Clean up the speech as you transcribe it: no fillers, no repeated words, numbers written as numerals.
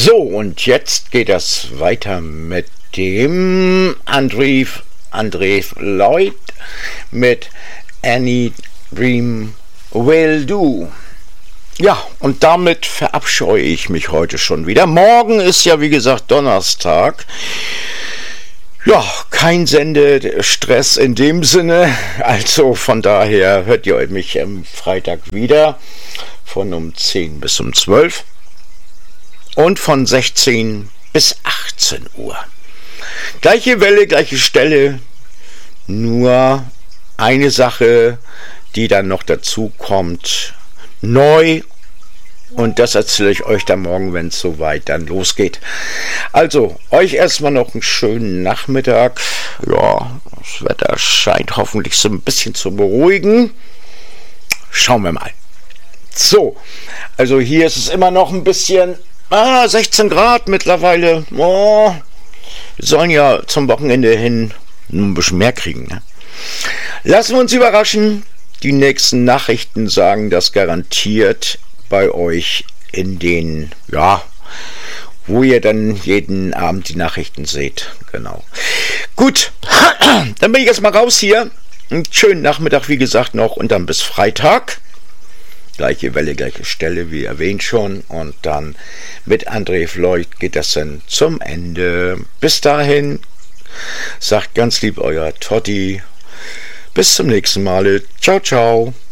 So, und jetzt geht es weiter mit dem André Lloyd mit Any Dream Will Do. Ja, und damit verabscheue ich mich heute schon wieder. Morgen ist ja, wie gesagt, Donnerstag. Ja, kein Sendestress in dem Sinne. Also von daher hört ihr mich am Freitag wieder von um 10 bis um 12 und von 16 bis 18 Uhr. Gleiche Welle, gleiche Stelle, nur eine Sache, die dann noch dazu kommt, neu, und das erzähle ich euch dann morgen, wenn es soweit dann losgeht. Also, euch erstmal noch einen schönen Nachmittag. Ja, das Wetter scheint hoffentlich so ein bisschen zu beruhigen. Schauen wir mal. So, also hier ist es immer noch ein bisschen, 16 Grad mittlerweile. Oh, wir sollen ja zum Wochenende hin ein bisschen mehr kriegen, ne? Lassen wir uns überraschen. Die nächsten Nachrichten sagen das garantiert bei euch in den, wo ihr dann jeden Abend die Nachrichten seht. Genau. Gut, dann bin ich jetzt mal raus hier. Einen schönen Nachmittag, wie gesagt, noch und dann bis Freitag. Gleiche Welle, gleiche Stelle, wie erwähnt schon. Und dann mit André Lloyd geht das dann zum Ende. Bis dahin, sagt ganz lieb euer Totti. Bis zum nächsten Mal. Ciao, ciao.